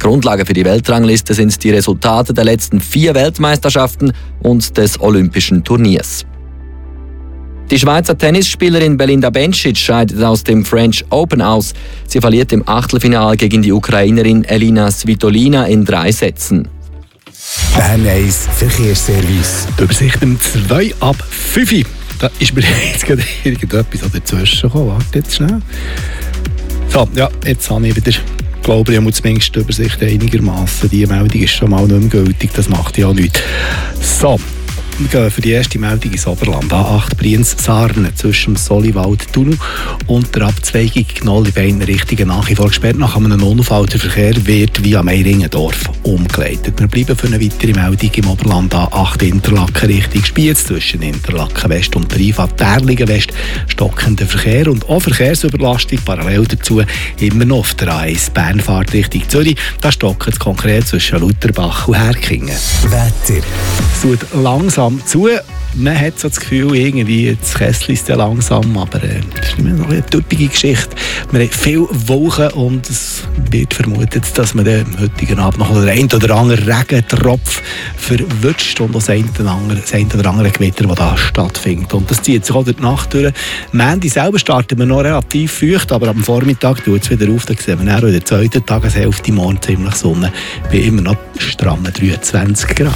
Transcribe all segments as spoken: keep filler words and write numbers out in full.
Grundlage für die Weltrangliste sind die Resultate der letzten vier Weltmeisterschaften und des Olympischen Turniers. Die Schweizer Tennisspielerin Belinda Bencic scheidet aus dem French Open aus. Sie verliert im Achtelfinale gegen die Ukrainerin Elina Svitolina in drei Sätzen. Bern eins Verkehrsservice. Die Übersicht um zwei ab fünf. Da ist mir jetzt gerade irgendetwas dazwischen gekommen. Warte jetzt schnell. So, ja, jetzt habe ich wieder, glaube ich, zumindest die Übersicht einigermaßen. Die Meldung ist schon mal nicht mehr gültig, das macht ja nichts. So. Wir gehen für die erste Meldung ins Oberland. A acht Brienz-Sarnen zwischen dem Soliwald-Tunnel und der Abzweigung Gnoll in beiden Richtungen nach wie vor gesperrt. Nach einem Unfall der Verkehr wird via Meiringendorf umgeleitet. Wir bleiben für eine weitere Meldung im Oberland. A acht Interlaken Richtung Spiez zwischen Interlaken West und Privat Terlingen West. Stockender Verkehr und auch Verkehrsüberlastung. Parallel dazu immer noch auf der A eins Bernfahrt Richtung Zürich. Da stockt es konkret zwischen Lutherbach und Herkingen. Wetter. Es wird langsam zu. Man hat so das Gefühl, irgendwie das Kessel ist ja langsam, aber äh, das ist immer noch eine typische Geschichte. Wir haben viele Wolken und es wird vermutet, dass man den heutigen Abend noch den einen oder anderen Regentropf verwünscht und auch das eine oder andere Gewitter, das da stattfindet. Und das zieht sich auch durch die Nacht durch. Am Ende selber starten wir noch relativ feucht, aber am Vormittag tut es wieder auf. Dann sehen wir dann in der zweiten Tageshälfte morgen ziemlich Sonne bei immer noch strammen dreiundzwanzig Grad.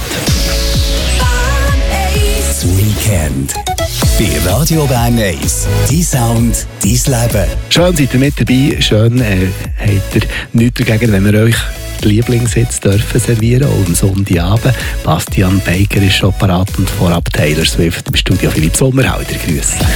Weekend. Bei Radio Bern eins. Dein Sound, dein Leben. Schön seid ihr mit dabei. Schön äh, habt ihr nichts dagegen, wenn wir euch die Lieblingssitz dürfen servieren, auch am Sonntagabend. Bastian Baker ist schon parat und vorab Taylor Swift im Studio Philipp Sommerhalder. Grüße.